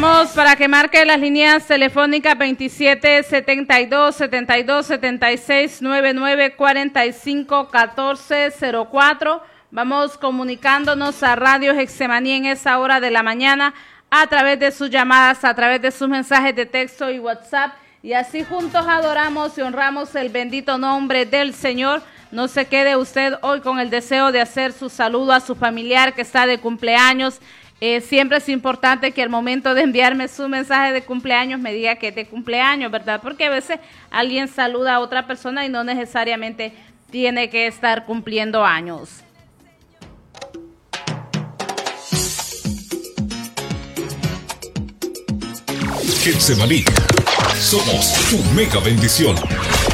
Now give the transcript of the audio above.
Aprovechamos para que marque las líneas telefónicas 27 72 72 76 99 45 14 04. Vamos comunicándonos a Radio Getsemaní en esa hora de la mañana a través de sus llamadas, a través de sus mensajes de texto y WhatsApp. Y así juntos adoramos y honramos el bendito nombre del Señor. No se quede usted hoy con el deseo de hacer su saludo a su familiar que está de cumpleaños. Siempre es importante que al momento de enviarme su mensaje de cumpleaños me diga que es de cumpleaños, ¿verdad? Porque a veces alguien saluda a otra persona y no necesariamente tiene que estar cumpliendo años. Getsemaní, somos tu mega bendición.